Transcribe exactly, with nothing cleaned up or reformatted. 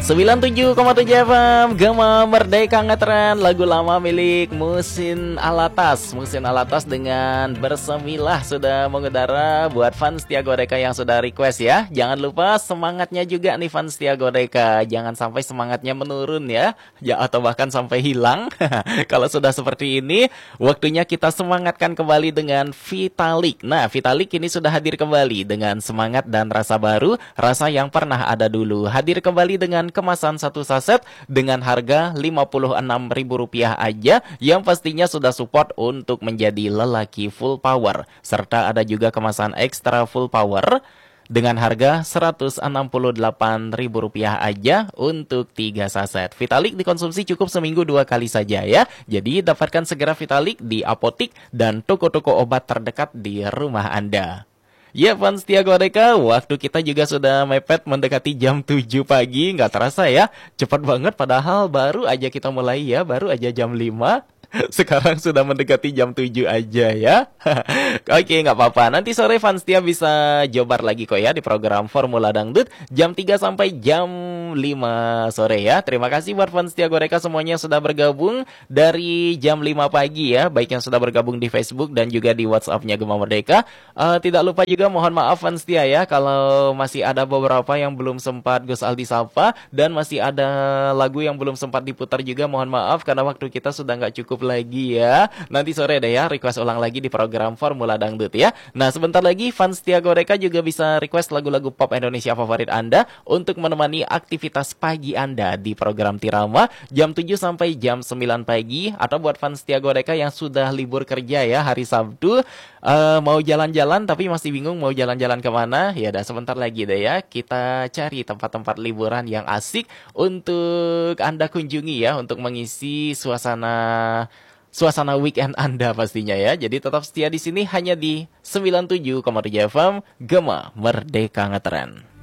sembilan puluh tujuh koma tujuh F M Gema Merdeka Ngetren, lagu lama milik Musin Alatas. Musin Alatas dengan Bersemilah sudah mengudara buat fans Setia Godeka yang sudah request ya. Jangan lupa semangatnya juga nih fans Setia Godeka. Jangan sampai semangatnya menurun ya, ya atau bahkan sampai hilang. Kalau sudah seperti ini, waktunya kita semangatkan kembali dengan Vitalik. Nah, Vitalik ini sudah hadir kembali dengan semangat dan rasa baru, rasa yang pernah ada dulu. Hadir kembali dengan kemasan satu saset dengan harga lima puluh enam ribu rupiah aja, yang pastinya sudah support untuk menjadi lelaki full power. Serta ada juga kemasan ekstra full power dengan harga seratus enam puluh delapan ribu rupiah aja untuk tiga saset. Vitalik dikonsumsi cukup seminggu dua kali saja ya. Jadi dapatkan segera Vitalik di apotik dan toko-toko obat terdekat di rumah Anda. Ya fans Setia Godeka, waktu kita juga sudah mepet mendekati jam tujuh pagi. Nggak terasa ya, cepat banget padahal baru aja kita mulai ya, baru aja jam lima. Sekarang sudah mendekati jam tujuh aja ya. Oke, nggak apa-apa. Nanti sore fans Setia bisa jobar lagi kok ya di program Formula Dangdut jam tiga sampai jam lima sore ya. Terima kasih buat fans Setia Godeka semuanya yang sudah bergabung dari jam lima pagi ya, baik yang sudah bergabung di Facebook dan juga di WhatsApp-nya Gema Merdeka. Uh, tidak lupa juga mohon maaf fans Setia ya kalau masih ada beberapa yang belum sempat Gus Aldi sapa dan masih ada lagu yang belum sempat diputar juga, mohon maaf karena waktu kita sudah nggak cukup lagi ya. Nanti sore deh ya request ulang lagi di program Formula Dangdut ya. Nah sebentar lagi fans Setia Godeka juga bisa request lagu-lagu pop Indonesia favorit Anda untuk menemani aktivitas pagi Anda di program Tirama jam tujuh sampai jam sembilan pagi. Atau buat fans Setia Godeka yang sudah libur kerja ya hari Sabtu, uh, mau jalan-jalan tapi masih bingung mau jalan-jalan kemana, ya dah sebentar lagi deh ya kita cari tempat-tempat liburan yang asik untuk Anda kunjungi ya, untuk mengisi suasana Suasana weekend Anda pastinya ya. Jadi tetap setia di sini hanya di sembilan puluh tujuh koma tujuh F M Gema Merdeka Ngetren.